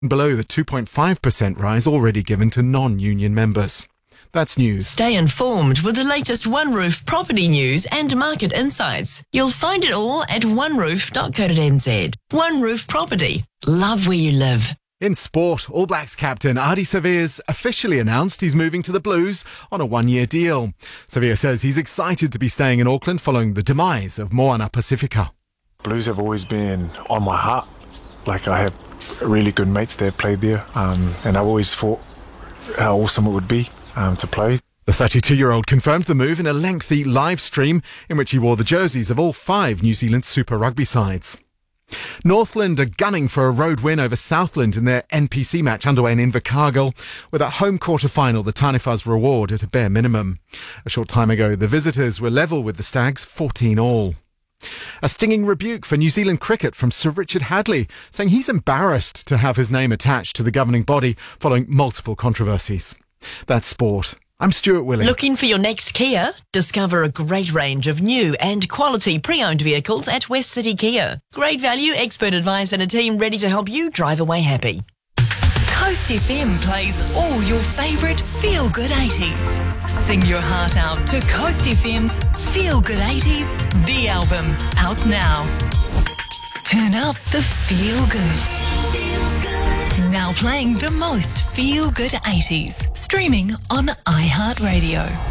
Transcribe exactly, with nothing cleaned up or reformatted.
below the two point five percent rise already given to non-union members. That's news. Stay informed with the latest One Roof property news and market insights. You'll find it all at one roof dot co dot n z. One Roof Property. Love where you live. In sport, All Blacks captain Ardie Savea's officially announced he's moving to the Blues on a one-year deal. Savea says he's excited to be staying in Auckland following the demise of Moana Pacifica. Blues have always been on my heart. Like, I have really good mates that have played there, um, and I've always thought how awesome it would be um, to play. The thirty-two-year-old confirmed the move in a lengthy live stream in which he wore the jerseys of all five New Zealand Super Rugby sides. Northland are gunning for a road win over Southland in their N P C match underway in Invercargill, with a home quarter final the Taniwha's reward at a bare minimum. A short time ago, the visitors were level with the Stags, fourteen all. A stinging rebuke for New Zealand cricket from Sir Richard Hadley, saying he's embarrassed to have his name attached to the governing body following multiple controversies. That's sport. I'm Stuart Willing. Looking for your next Kia? Discover a great range of new and quality pre-owned vehicles at West City Kia. Great value, expert advice and a team ready to help you drive away happy. Coast F M plays all your favourite feel-good eighties. Sing your heart out to Coast F M's Feel Good eighties, the album, out now. Turn up the feel good. Feel good. Now playing the most feel good eighties. Streaming on iHeartRadio.